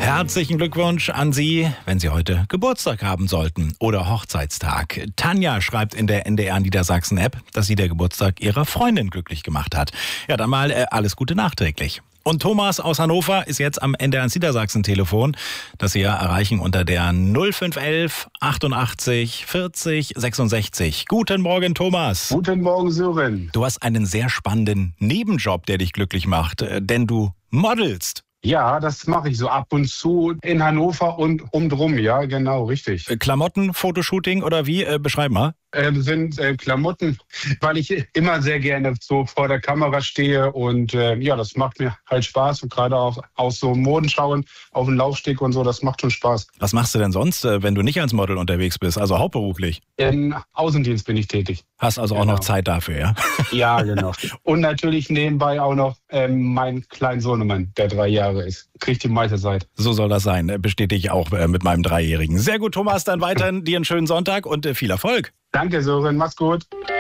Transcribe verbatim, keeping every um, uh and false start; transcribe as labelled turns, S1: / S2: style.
S1: Herzlichen Glückwunsch an Sie, wenn Sie heute Geburtstag haben sollten oder Hochzeitstag. Tanja schreibt in der N D R Niedersachsen-App, dass sie der Geburtstag ihrer Freundin glücklich gemacht hat. Ja, dann mal äh, alles Gute nachträglich. Und Thomas aus Hannover ist jetzt am N D R Niedersachsen-Telefon, das Sie ja erreichen unter der null fünf elf achtundachtzig vierzig sechsundsechzig. Guten Morgen, Thomas.
S2: Guten Morgen, Sören.
S1: Du hast einen sehr spannenden Nebenjob, der dich glücklich macht, äh, denn du modelst.
S2: Ja, das mache ich so ab und zu in Hannover und umdrum. Ja, genau, richtig.
S1: Klamotten, Fotoshooting oder wie? Äh, beschreib mal.
S2: Ähm, sind äh, Klamotten, weil ich immer sehr gerne so vor der Kamera stehe und äh, ja, das macht mir halt Spaß und gerade auch aus so Modenschauen auf dem Laufsteg und so, das macht schon Spaß.
S1: Was machst du denn sonst, äh, wenn du nicht als Model unterwegs bist, also hauptberuflich?
S2: Im Außendienst bin ich tätig.
S1: Hast also
S2: Genau.
S1: auch noch Zeit dafür, ja?
S2: Ja, genau. Und natürlich nebenbei auch noch ähm, meinen kleinen Sohnemann, der drei Jahre ist. Kriegt die meiste Zeit.
S1: So soll das sein, bestätige ich auch äh, mit meinem Dreijährigen. Sehr gut, Thomas, dann weiterhin dir einen schönen Sonntag und äh, viel Erfolg.
S2: Danke, Sören. Mach's gut.